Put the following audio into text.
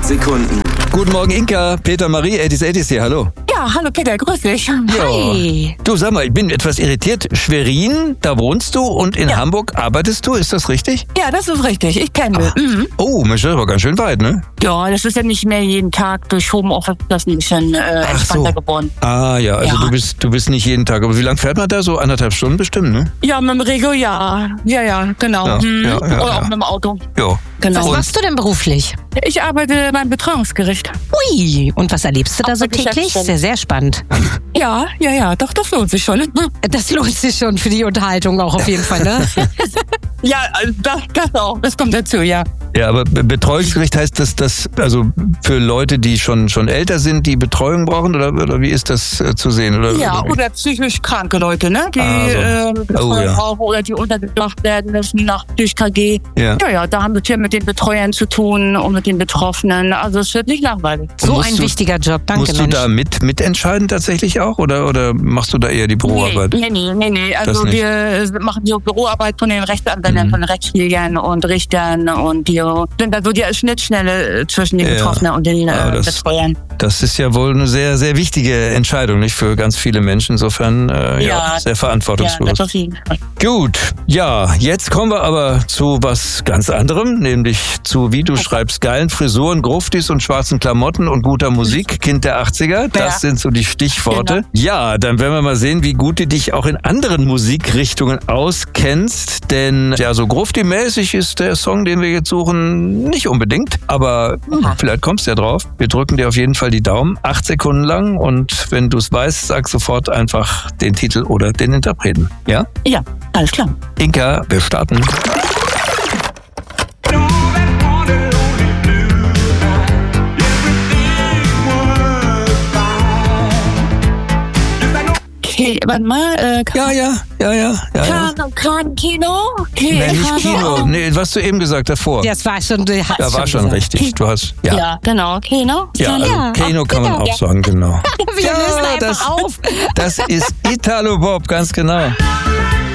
Sekunden. Guten Morgen, Inka. Peter Marie, 80s hier, hallo. Ja, hallo Peter, grüß dich. Hi. Du, sag mal, ich bin etwas irritiert. Schwerin, da wohnst du und in Hamburg arbeitest du, ist das richtig? Ja, das ist richtig, ich pendel. Mhm. Oh, Mensch, das ist aber ganz schön weit, ne? Ja, das ist ja nicht mehr jeden Tag durch Homeoffice, das ist ein bisschen entspannter geworden. Ah ja, also Ja. Du bist nicht jeden Tag. Aber wie lange fährt man da? So 1,5 Stunden bestimmt, ne? Ja, mit dem Regio, ja. Ja, genau. Ja, ja, Oder auch mit dem Auto. Ja. Genau. Was machst du denn beruflich? Ich arbeite beim Betreuungsgericht. Ui, und was erlebst du da so Auf der täglich? Geschäftsstelle. Sehr spannend. Ja, doch, das lohnt sich schon. Das lohnt sich schon für die Unterhaltung auch auf jeden Fall, ne? Ja, das auch, das kommt dazu, ja. Ja, aber Betreuungsgericht heißt das also für Leute, die schon älter sind, die Betreuung brauchen? Oder wie ist das zu sehen? Oder psychisch kranke Leute, ne? Die Betreuung brauchen oder die untergebracht werden müssen nach DKG. Ja, da haben wir hier mit den Betreuern zu tun und mit den Betroffenen. Also es wird nicht langweilig. So ein wichtiger Job, danke Musst du da mitentscheiden tatsächlich auch? Oder machst du da eher die Büroarbeit? Nee. Also wir machen die Büroarbeit von den Rechtsanwälten, von den Rechtspflegern und Richtern und die sind da so die Schnittstelle zwischen den Betroffenen und den Betreuern. Das ist ja wohl eine sehr, sehr wichtige Entscheidung, nicht für ganz viele Menschen. Insofern sehr verantwortungslos. Ja, das auf jeden Fall. Gut, ja, jetzt kommen wir aber zu was ganz anderem, nämlich zu, wie du schreibst, geilen Frisuren, Gruftis und schwarzen Klamotten und guter Musik, Kind der 80er. Das sind so die Stichworte. Genau. Ja, dann werden wir mal sehen, wie gut du dich auch in anderen Musikrichtungen auskennst, denn ja, so Grufti-mäßig ist der Song, den wir jetzt suchen, nicht unbedingt, aber vielleicht kommst du ja drauf. Wir drücken dir auf jeden Fall die Daumen, 8 Sekunden lang, und wenn du es weißt, sag sofort einfach den Titel oder den Interpreten. Ja? Ja, alles klar. Inka, wir starten. Okay, warte mal. Ja. Kino? Nee, nicht Kino. Nee, was du eben gesagt davor. Das war schon, Da war schon richtig. Du hast, Ja, genau. Kino? Ja, also Kino kann man auch sagen, genau. Wir lösen einfach auf. Das ist Italo Bob, ganz genau.